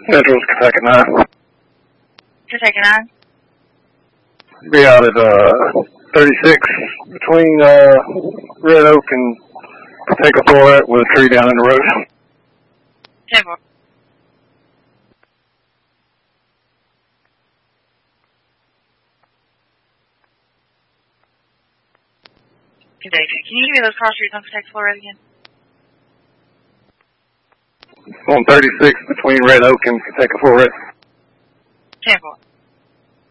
Central's Kentucky 9. Kentucky 9? Be out at 36 between Red Oak and Kentucky Florette with a tree down in the road. 10-4. Kentucky. Can you give me those cross streets on Kentucky Florette again? On 36 between Red Oak and Kentucky Florette. 10-4.